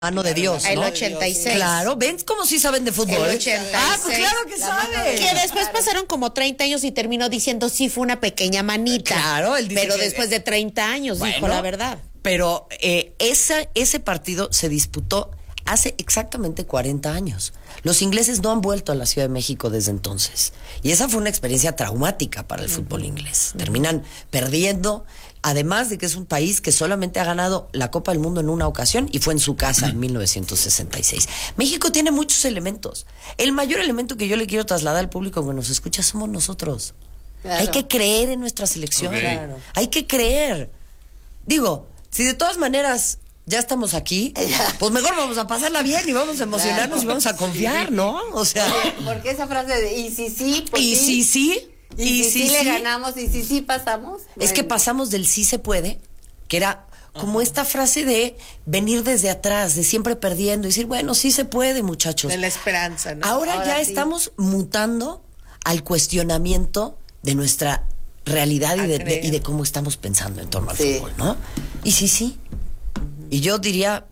mano de Dios, El ¿no? 86. Claro, ¿ven cómo sí saben de fútbol? El 86. Pues claro que saben. Que después pasaron como 30 años y terminó diciendo sí fue una pequeña manita. Claro, él dice pero que, después de 30 años dijo bueno, la verdad. Pero ese partido se disputó hace exactamente 40 años. Los ingleses no han vuelto a la Ciudad de México desde entonces. Y esa fue una experiencia traumática para el fútbol inglés. Terminan perdiendo, además de que es un país que solamente ha ganado la Copa del Mundo en una ocasión y fue en su casa en 1966. México tiene muchos elementos. El mayor elemento que yo le quiero trasladar al público que nos escucha somos nosotros. Claro. Hay que creer en nuestra selección. Okay. Claro. Hay que creer. Digo, si de todas maneras ya estamos aquí, pues mejor vamos a pasarla bien y vamos a emocionarnos, claro, y vamos a confiar, ¿no? O sea, porque esa frase de y si sí, pues y sí, sí, y si le ganamos, y si sí pasamos. Bueno. Es que pasamos del sí se puede, que era como esta frase de venir desde atrás, de siempre perdiendo, y decir, bueno, sí se puede, muchachos. De la esperanza, ¿no? Ahora ya sí estamos mutando al cuestionamiento de nuestra realidad y de cómo estamos pensando en torno al fútbol, ¿no? Y sí. Y yo diría,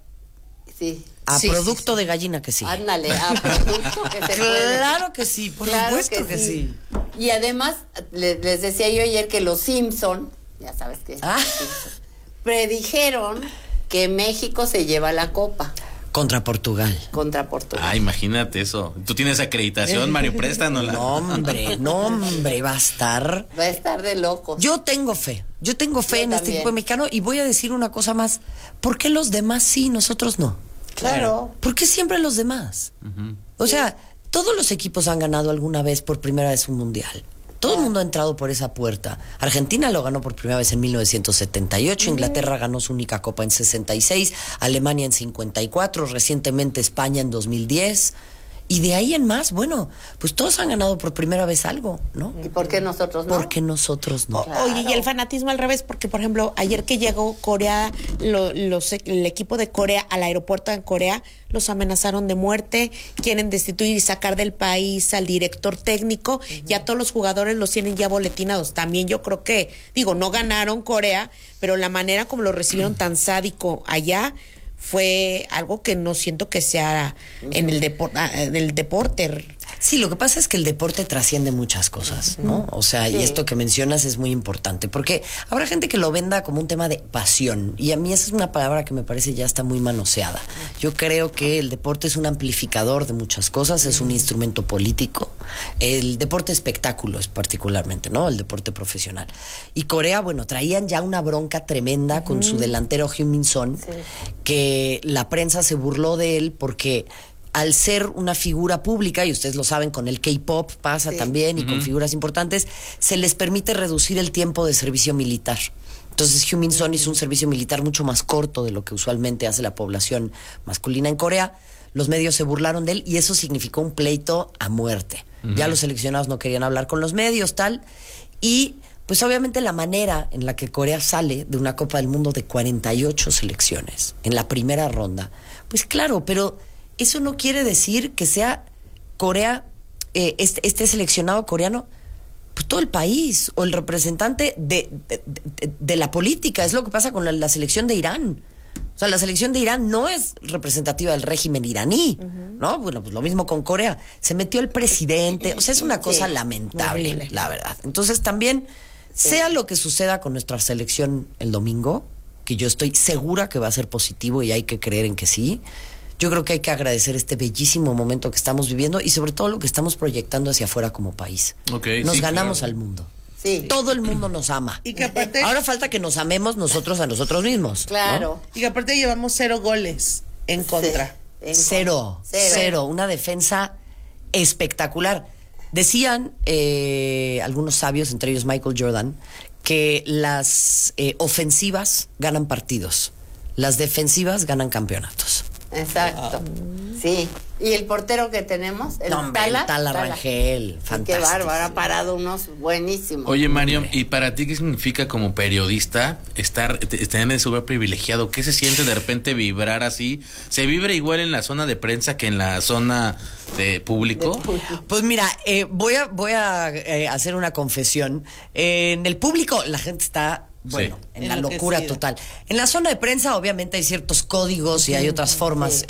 producto de gallina que sí. Ándale, a producto que se puede. Claro que sí, por supuesto que sí. Y además, les decía yo ayer que los Simpson, ya sabes que predijeron que México se lleva la copa. Contra Portugal. Ah, imagínate eso. ¿Tú tienes acreditación, Mario? Préstanosla. No, hombre, va a estar. Va a estar de locos. Yo tengo fe en este equipo mexicano y voy a decir una cosa más. ¿Por qué los demás sí, nosotros no? Claro. ¿Por qué siempre los demás? O sea, todos los equipos han ganado alguna vez por primera vez un mundial. Todo el mundo ha entrado por esa puerta. Argentina lo ganó por primera vez en 1978, Inglaterra ganó su única copa en 66, Alemania en 54, recientemente España en 2010. Y de ahí en más, bueno, pues todos han ganado por primera vez algo, ¿no? ¿Y por qué nosotros no? Porque nosotros no. Claro. Oye, y el fanatismo al revés, porque por ejemplo, ayer que llegó Corea, el equipo de Corea al aeropuerto en Corea, los amenazaron de muerte, quieren destituir y sacar del país al director técnico, y a todos los jugadores los tienen ya boletinados. También yo creo que, no ganaron Corea, pero la manera como lo recibieron tan sádico allá, fue algo que no siento que sea en el deporte. Sí, lo que pasa es que el deporte trasciende muchas cosas, ¿no? O sea, y esto que mencionas es muy importante, porque habrá gente que lo venda como un tema de pasión, y a mí esa es una palabra que me parece ya está muy manoseada. Yo creo que el deporte es un amplificador de muchas cosas, es un instrumento político. El deporte espectáculo es particularmente, ¿no? El deporte profesional. Y Corea, bueno, traían ya una bronca tremenda con su delantero Heung-min Son, que la prensa se burló de él porque al ser una figura pública, y ustedes lo saben, con el K-pop pasa también, y con figuras importantes, se les permite reducir el tiempo de servicio militar. Entonces Heung-min Son hizo un servicio militar mucho más corto de lo que usualmente hace la población masculina en Corea. Los medios se burlaron de él y eso significó un pleito a muerte. Ya los seleccionados no querían hablar con los medios, tal, y pues obviamente la manera en la que Corea sale de una Copa del Mundo de 48 selecciones en la primera ronda, pues claro, pero eso no quiere decir que sea Corea, este seleccionado coreano, pues todo el país, o el representante de la política. Es lo que pasa con la selección de Irán. O sea, la selección de Irán no es representativa del régimen iraní, ¿no? Bueno, pues lo mismo con Corea. Se metió el presidente, o sea, es una cosa lamentable, la verdad. Entonces también, sea lo que suceda con nuestra selección el domingo, que yo estoy segura que va a ser positivo y hay que creer en que sí, yo creo que hay que agradecer este bellísimo momento que estamos viviendo y sobre todo lo que estamos proyectando hacia afuera como país. Nos ganamos al mundo. Sí. Todo el mundo nos ama. Y que aparte, ahora falta que nos amemos nosotros a nosotros mismos. Claro. ¿no? Y que aparte llevamos 0 goles en contra. Cero. Una defensa espectacular. Decían algunos sabios, entre ellos Michael Jordan, que las ofensivas ganan partidos, las defensivas ganan campeonatos. Exacto. Sí. ¿Y el portero que tenemos? El Tala Rangel. Fantástico. Qué bárbaro, ha parado unos buenísimos. Oye, Mario, ¿y para ti qué significa como periodista estar en ese lugar privilegiado? ¿Qué se siente de repente vibrar así? ¿Se vibra igual en la zona de prensa que en la zona de público? Pues mira, voy a hacer una confesión. En el público la gente está bueno, Sí. en la locura Enloquecida. total. En la zona de prensa obviamente hay ciertos códigos y hay otras formas